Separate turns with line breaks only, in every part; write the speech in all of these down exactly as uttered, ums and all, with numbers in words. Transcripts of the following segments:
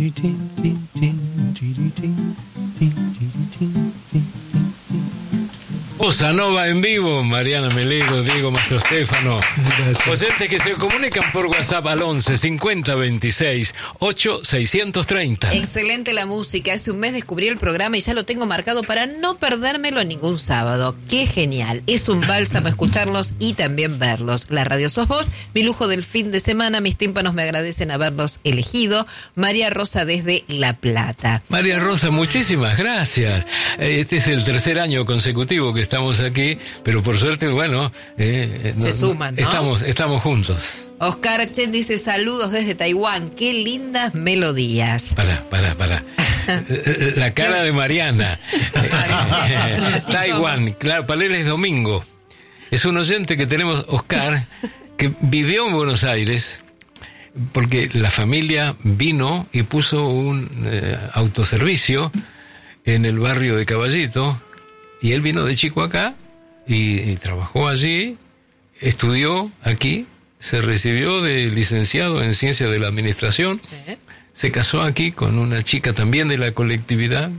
Bossa Nova en vivo, Mariana Melero, Diego Mastrostéfano. Oyentes que se comunican por WhatsApp al once cincuenta veintiséis ocho seiscientos treinta.
Excelente la música. Hace un mes descubrí el programa y ya lo tengo marcado para no perdérmelo ningún sábado. ¡Qué genial! Es un bálsamo escucharlos y también verlos. La radio sos vos, mi lujo del fin de semana. Mis tímpanos me agradecen haberlos elegido. María Rosa desde La Plata.
María Rosa, muchísimas gracias. Este es el tercer año consecutivo que estamos aquí, pero por suerte, bueno, eh,
se
no,
suman, ¿no?
Estamos, estamos juntos.
Oscar Chen dice saludos desde Taiwán, qué lindas melodías.
Pará, pará, pará. La cara de Mariana. Taiwán, claro, para él es domingo. Es un oyente que tenemos, Oscar, que vivió en Buenos Aires, porque la familia vino y puso un eh, autoservicio en el barrio de Caballito. Y él vino de chico acá y, y trabajó allí, estudió aquí, se recibió de licenciado en Ciencias de la Administración, sí. Se casó aquí con una chica también de la colectividad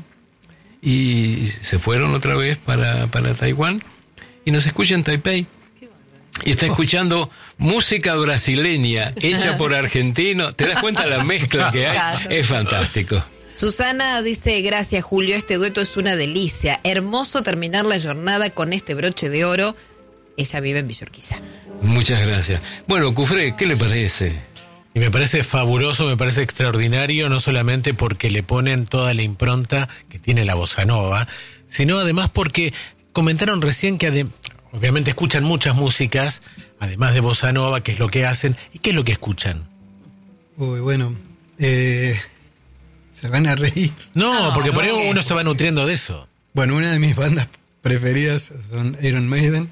y se fueron otra vez para, para Taiwán y nos escucha en Taipei. Y está escuchando música brasileña hecha por argentinos. ¿Te das cuenta la mezcla que hay? Es fantástico.
Susana dice, gracias Julio, este dueto es una delicia, hermoso terminar la jornada con este broche de oro. Ella vive en Villa Urquiza.
Muchas gracias. Bueno, Cufré, ¿qué le parece?
Y me parece fabuloso, me parece extraordinario, no solamente porque le ponen toda la impronta que tiene la bossa nova, sino además porque comentaron recién que adem- obviamente escuchan muchas músicas, además de bossa nova, qué es lo que hacen y qué es lo que escuchan.
Uy, bueno, eh... se van a reír.
No, no porque no, por ahí
okay.
uno se va nutriendo de eso.
Bueno, una de mis bandas preferidas son Iron Maiden.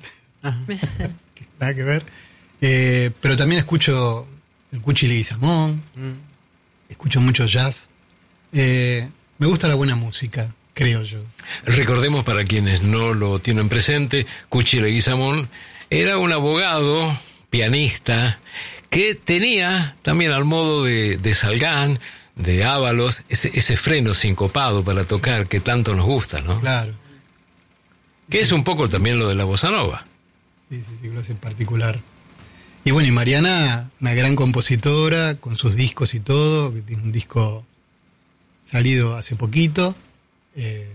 Que nada que ver. Eh, pero también escucho el Cuchi Leguizamón. Mm. Escucho mucho jazz. Eh, me gusta la buena música, creo yo.
Recordemos para quienes no lo tienen presente, Cuchi Leguizamón era un abogado, pianista, que tenía también al modo de, de Salgán, de Ábalos, ese, ese freno sincopado para tocar que tanto nos gusta, ¿no?
Claro.
Que es un poco también lo de la bossa nova.
Sí, sí, sí, lo hace en particular. Y bueno, y Mariana, una gran compositora, con sus discos y todo, que tiene un disco salido hace poquito. Eh,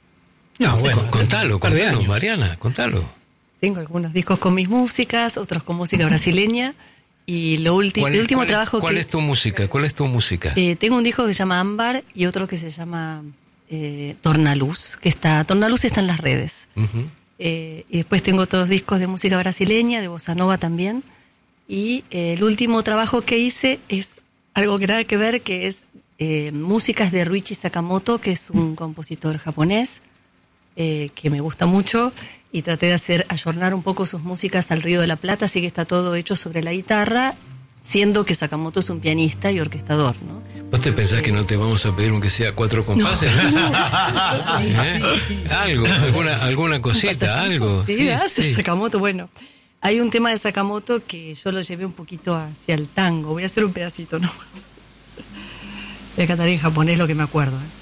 no, bueno, contalo, contalo, Mariana, contalo.
Tengo algunos discos con mis músicas, otros con música brasileña. Y lo ulti- el último
cuál
trabajo
es, ¿Cuál
que,
es tu música? ¿Cuál es tu música?
Eh, tengo un disco que se llama Ámbar y otro que se llama eh, Tornaluz, que está, Tornaluz está en las redes. Uh-huh. Eh, y después tengo otros discos de música brasileña, de bossa nova también. Y eh, el último trabajo que hice es algo que nada que ver, que es eh, músicas de Ryuichi Sakamoto, que es un compositor japonés, eh, que me gusta mucho. Y traté de hacer, ayornar un poco sus músicas al Río de la Plata, así que está todo hecho sobre la guitarra, siendo que Sakamoto es un pianista y orquestador, ¿no?
¿Vos te pensás que no te vamos a pedir aunque sea cuatro compases? No, no, no. ¿Eh? Algo, alguna, alguna cosita, algo.
Sí,
sí,
hace
sí.
Sakamoto, bueno. Hay un tema de Sakamoto que yo lo llevé un poquito hacia el tango. Voy a hacer un pedacito, ¿no? Voy a cantar en japonés lo que me acuerdo, ¿eh?